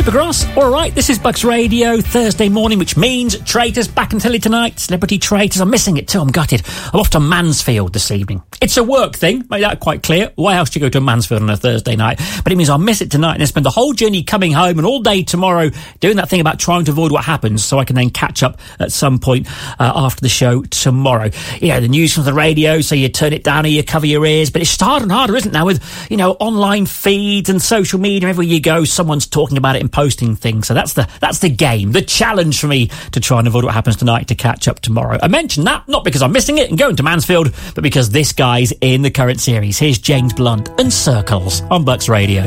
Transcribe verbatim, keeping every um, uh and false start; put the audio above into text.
Supergrass. All right, this is Bucks Radio, Thursday morning, which means Traitors back in telly tonight. Celebrity Traitors. I'm missing it too. I'm gutted. I'm off to Mansfield this evening. It's a work thing, made that quite clear. Why else do you go to Mansfield on a Thursday night? But it means I'll miss it tonight and then spend the whole journey coming home and all day tomorrow doing that thing about trying to avoid what happens so I can then catch up at some point uh, after the show tomorrow. You know, the news from the radio, so you turn it down or you cover your ears. But it's harder and harder, isn't it, now with, you know, online feeds and social media. Everywhere you go, someone's talking about it and posting things. So that's the that's the game, the challenge for me to try and avoid what happens tonight to catch up tomorrow. I mentioned that not because I'm missing it and going to Mansfield, but because this guy's in the current series. Here's James Blunt and Circles on Bucks Radio.